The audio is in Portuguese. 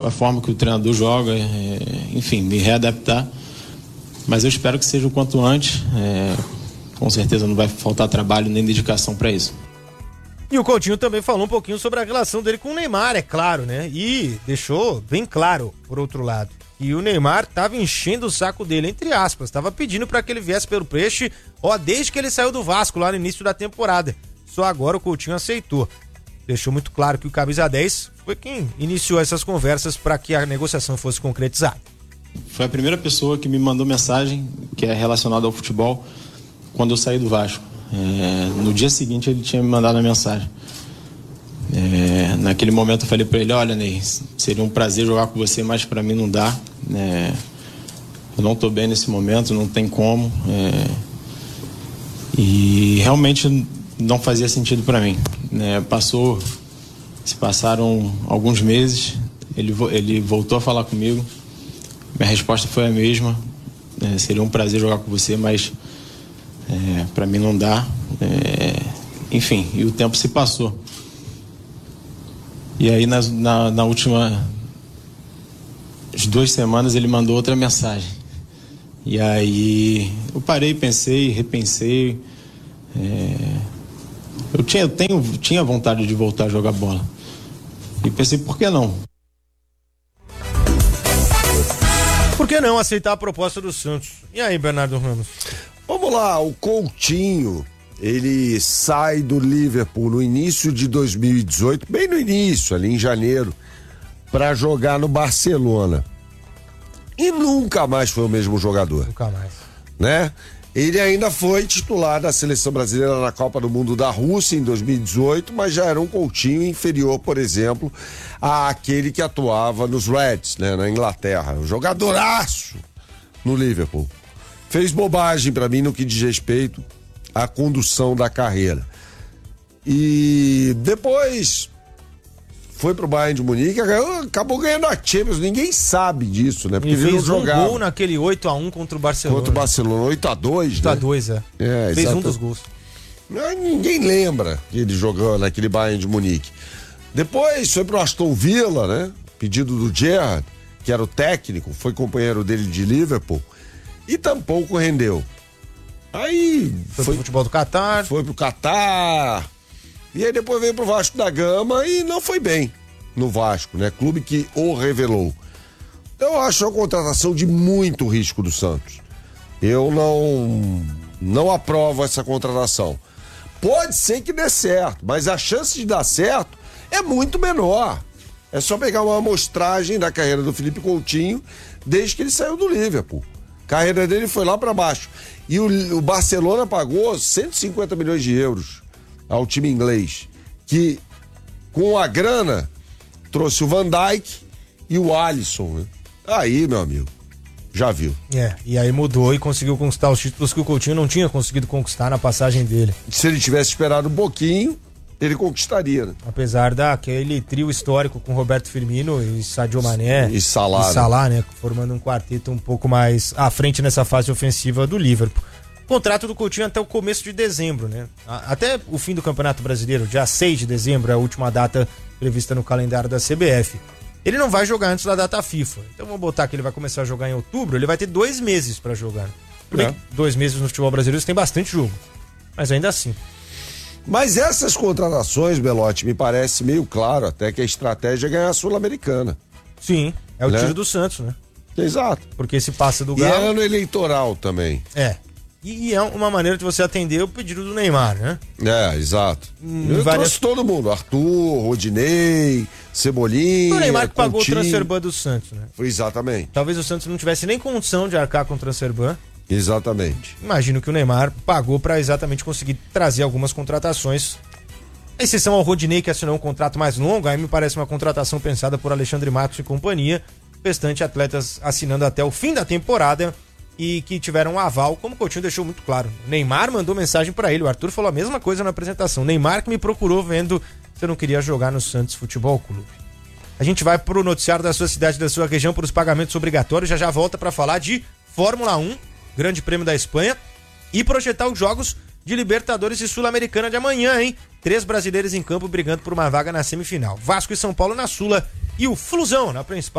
a forma que o treinador joga, enfim, me readaptar. Mas eu espero que seja o quanto antes. Com certeza não vai faltar trabalho nem dedicação para isso. E o Coutinho também falou um pouquinho sobre a relação dele com o Neymar, é claro, né? E deixou bem claro, por outro lado, que o Neymar tava enchendo o saco dele, entre aspas, tava pedindo para que ele viesse pelo Peixe, desde que ele saiu do Vasco lá no início da temporada. Só agora o Coutinho aceitou. Deixou muito claro que o Camisa 10 foi quem iniciou essas conversas para que a negociação fosse concretizada. Foi a primeira pessoa que me mandou mensagem que é relacionada ao futebol quando eu saí do Vasco. No dia seguinte ele tinha me mandado a mensagem. Naquele momento eu falei para ele: olha, Ney, seria um prazer jogar com você, mas para mim não dá. Eu não estou bem nesse momento, não tem como. E realmente não fazia sentido para mim. Se passaram alguns meses, ele voltou a falar comigo. Minha resposta foi a mesma: seria um prazer jogar com você, mas para mim não dá. Enfim, e o tempo se passou. E aí na última 2 semanas ele mandou outra mensagem. E aí eu parei, pensei, repensei. Eu tinha vontade de voltar a jogar bola. E pensei, por que não? Por que não aceitar a proposta do Santos? E aí, Bernardo Ramos? Vamos lá, o Coutinho, ele sai do Liverpool no início de 2018, bem no início, ali em janeiro, para jogar no Barcelona. E nunca mais foi o mesmo jogador. Nunca mais. Né? Ele ainda foi titular da seleção brasileira na Copa do Mundo da Rússia em 2018, mas já era um Coutinho inferior, por exemplo, àquele que atuava nos Reds, né, na Inglaterra. Um jogadoraço no Liverpool. Fez bobagem para mim no que diz respeito à condução da carreira. E depois foi pro Bayern de Munique, acabou ganhando a Champions, ninguém sabe disso, né? Porque ele fez um gol naquele 8-1 contra o Barcelona. Contra o Barcelona, 8-2, 8-2, né? Fez um dos gols. Ninguém lembra que ele jogou naquele Bayern de Munique. Depois foi pro Aston Villa, né? Pedido do Gerrard, que era o técnico, foi companheiro dele de Liverpool, e tampouco rendeu. Aí foi pro futebol do Catar. Foi pro Catar. E aí depois veio pro Vasco da Gama e não foi bem no Vasco, né? Clube que o revelou. Eu acho uma contratação de muito risco do Santos. Eu não aprovo essa contratação. Pode ser que dê certo, mas a chance de dar certo é muito menor. É só pegar uma amostragem da carreira do Felipe Coutinho desde que ele saiu do Liverpool. A carreira dele foi lá para baixo. E o Barcelona pagou 150 milhões de euros ao time inglês, que com a grana trouxe o Van Dijk e o Alisson, né? Aí, meu amigo, já viu. E aí mudou e conseguiu conquistar os títulos que o Coutinho não tinha conseguido conquistar na passagem dele. Se ele tivesse esperado um pouquinho, ele conquistaria, né? Apesar daquele trio histórico com Roberto Firmino e Sadio Mané e Salah, né? Formando um quarteto um pouco mais à frente nessa fase ofensiva do Liverpool. Contrato do Coutinho até o começo de dezembro, né? Até o fim do Campeonato Brasileiro, dia 6 de dezembro, é a última data prevista no calendário da CBF. Ele não vai jogar antes da data FIFA. Então vamos botar que ele vai começar a jogar em outubro, ele vai ter 2 meses para jogar. Porque 2 meses no futebol brasileiro tem bastante jogo. Mas ainda assim. Mas essas contratações, Belotti, me parece meio claro até que a estratégia é ganhar a Sul-Americana. Sim, é o tiro do Santos, né? Exato. Porque se passa do Galo... E é ano eleitoral também. E é uma maneira de você atender o pedido do Neymar, né? Exato. Eu trouxe todo mundo. Arthur, Rodinei, Cebolinha, o Neymar que pagou o Coutinho. transferban do Santos, né? Exatamente. Talvez o Santos não tivesse nem condição de arcar com o transferban. Exatamente. Imagino que o Neymar pagou para exatamente conseguir trazer algumas contratações. A exceção ao Rodinei, que assinou um contrato mais longo, aí me parece uma contratação pensada por Alexandre Matos e companhia. Restante atletas assinando até o fim da temporada e que tiveram um aval, como o Coutinho deixou muito claro. O Neymar mandou mensagem para ele, o Arthur falou a mesma coisa na apresentação. Neymar que me procurou vendo se eu não queria jogar no Santos Futebol Clube. A gente vai pro noticiário da sua cidade, da sua região, para os pagamentos obrigatórios, já volta para falar de Fórmula 1, Grande Prêmio da Espanha, e projetar os jogos de Libertadores e Sul-Americana de amanhã, hein? 3 brasileiros em campo brigando por uma vaga na semifinal. Vasco e São Paulo na Sula e o Flusão na principal.